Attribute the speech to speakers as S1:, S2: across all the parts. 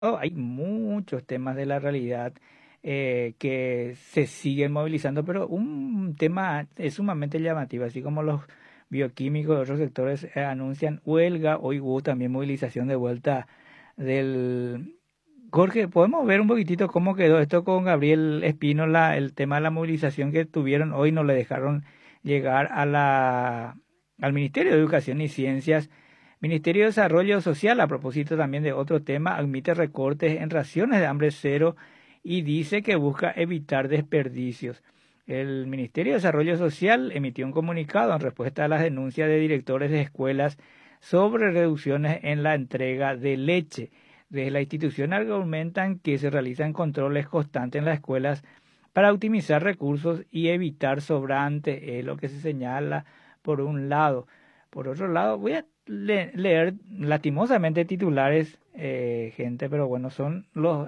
S1: Oh, hay muchos temas de la realidad que se siguen movilizando, pero un tema es sumamente llamativo, así como los bioquímicos de otros sectores anuncian huelga, hoy hubo también movilización de vuelta del... Jorge, ¿podemos ver un poquitito cómo quedó esto con Gabriel Espínola, el tema de la movilización que tuvieron hoy? No le dejaron llegar a al Ministerio de Educación y Ciencias. Ministerio de Desarrollo Social, a propósito también de otro tema, admite recortes en raciones de hambre cero y dice que busca evitar desperdicios. El Ministerio de Desarrollo Social emitió un comunicado en respuesta a las denuncias de directores de escuelas sobre reducciones en la entrega de leche. Desde la institución argumentan que se realizan controles constantes en las escuelas para optimizar recursos y evitar sobrantes, es lo que se señala por un lado. Por otro lado, voy a leer lastimosamente titulares, gente, pero bueno, son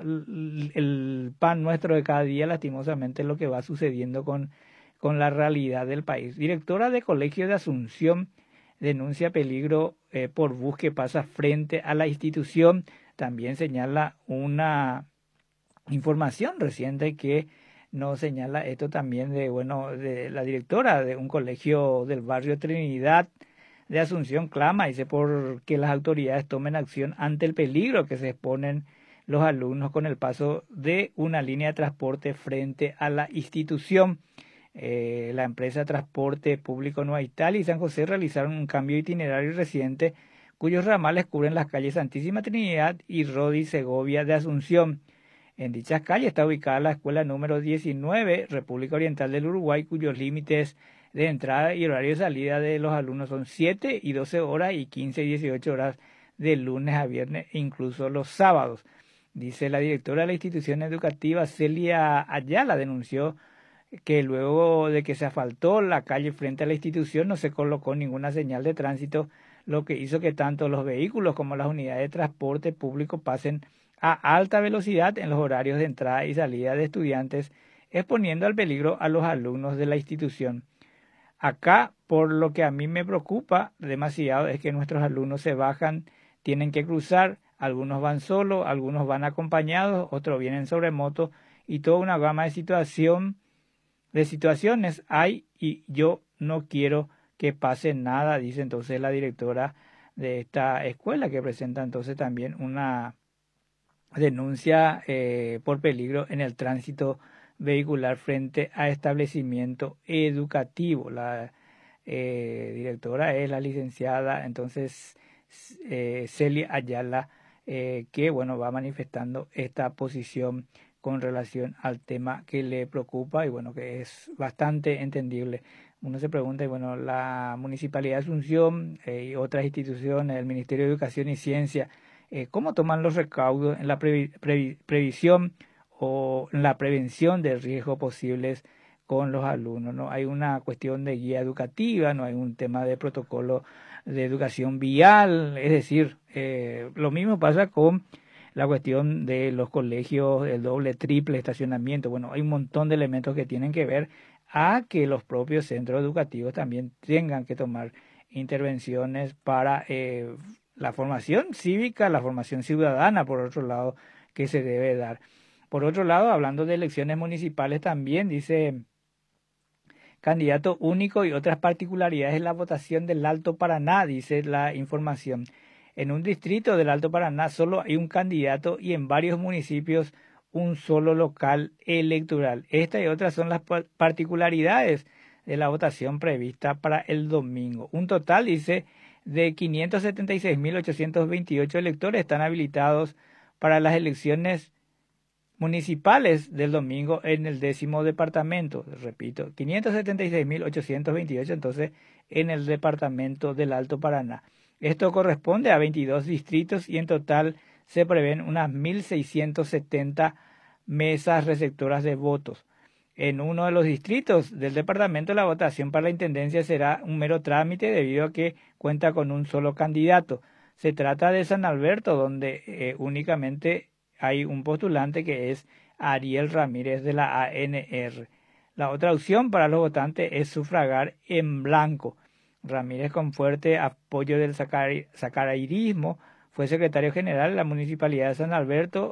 S1: el pan nuestro de cada día, lastimosamente lo que va sucediendo con la realidad del país. Directora de Colegio de Asunción denuncia peligro por bus que pasa frente a la institución. También señala una información reciente que nos señala esto también de, bueno, de la directora de un colegio del barrio Trinidad de Asunción clama, dice, por que las autoridades tomen acción ante el peligro que se exponen los alumnos con el paso de una línea de transporte frente a la institución. La empresa Transporte Público Nueva Italia y San José realizaron un cambio de itinerario reciente cuyos ramales cubren las calles Santísima Trinidad y Rodi Segovia de Asunción. En dichas calles está ubicada la escuela número 19, República Oriental del Uruguay, cuyos límites de entrada y horario de salida de los alumnos son 7 y 12 horas y 15 y 18 horas de lunes a viernes, incluso los sábados. Dice la directora de la institución educativa, Celia Ayala, denunció que luego de que se asfaltó la calle frente a la institución no se colocó ninguna señal de tránsito, lo que hizo que tanto los vehículos como las unidades de transporte público pasen a alta velocidad en los horarios de entrada y salida de estudiantes, exponiendo al peligro a los alumnos de la institución. Acá, por lo que a mí me preocupa demasiado, es que nuestros alumnos se bajan, tienen que cruzar, algunos van solos, algunos van acompañados, otros vienen sobre moto y toda una gama de situaciones hay y yo no quiero que pase nada, dice entonces la directora de esta escuela, que presenta entonces también una denuncia por peligro en el tránsito vehicular frente a establecimiento educativo. La directora es la licenciada entonces Celia Ayala, que bueno, va manifestando esta posición con relación al tema que le preocupa y bueno, que es bastante entendible. Uno se pregunta, y bueno, la Municipalidad de Asunción y otras instituciones, el Ministerio de Educación y Ciencia, ¿cómo toman los recaudos en la previsión o en la prevención de riesgos posibles con los alumnos? No hay una cuestión de guía educativa, no hay un tema de protocolo de educación vial, es decir, lo mismo pasa con la cuestión de los colegios, el doble, triple estacionamiento. Bueno, hay un montón de elementos que tienen que ver a que los propios centros educativos también tengan que tomar intervenciones para la formación cívica, la formación ciudadana, por otro lado, que se debe dar. Por otro lado, hablando de elecciones municipales también, dice candidato único y otras particularidades en la votación del Alto Paraná, dice la información. En un distrito del Alto Paraná solo hay un candidato y en varios municipios un solo local electoral. Esta y otras son las particularidades de la votación prevista para el domingo. Un total, dice, de 576.828 electores están habilitados para las elecciones municipales del domingo en el 10º departamento, repito, 576.828 entonces en el departamento del Alto Paraná. Esto corresponde a 22 distritos y en total se prevén unas 1.670 mesas receptoras de votos. En uno de los distritos del departamento la votación para la intendencia será un mero trámite debido a que cuenta con un solo candidato. Se trata de San Alberto, donde únicamente hay un postulante que es Ariel Ramírez de la ANR. La otra opción para los votantes es sufragar en blanco. Ramírez, con fuerte apoyo del sacarairismo, fue secretario general de la Municipalidad de San Alberto